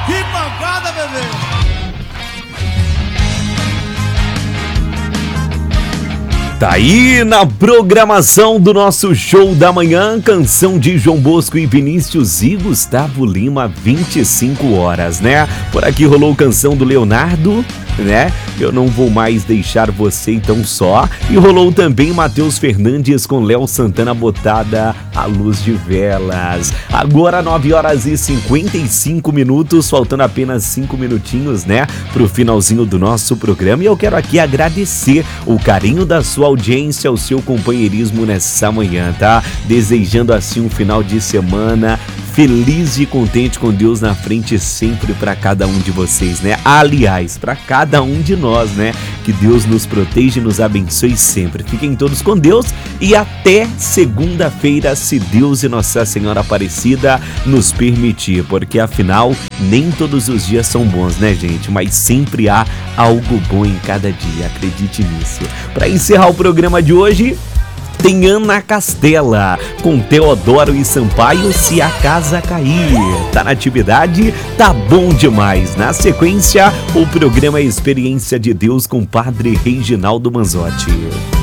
Que pancada, bebê! Tá aí na programação do nosso show da manhã, canção de João Bosco e Vinícius e Gustavo Lima, 25 horas, né? Por aqui rolou canção do Leonardo, né? Eu não vou mais deixar você tão só. E rolou também Matheus Fernandes com Léo Santana, Botada à Luz de Velas. Agora 9 horas e 55 minutos, faltando apenas 5 minutinhos, né? Pro finalzinho do nosso programa. E eu quero aqui agradecer o carinho da sua audiência, o seu companheirismo nessa manhã, tá? Desejando assim um final de semana feliz e contente, com Deus na frente sempre para cada um de vocês, né? Aliás, para cada um de nós, né? Que Deus nos proteja e nos abençoe sempre. Fiquem todos com Deus e até segunda-feira, se Deus e Nossa Senhora Aparecida nos permitir, porque afinal nem todos os dias são bons, né, gente? Mas sempre há algo bom em cada dia, acredite nisso. Para encerrar o programa de hoje, tem Ana Castela com Teodoro e Sampaio, Se a Casa Cair. Tá na atividade? Tá bom demais. Na sequência, o programa Experiência de Deus com Padre Reginaldo Manzotti.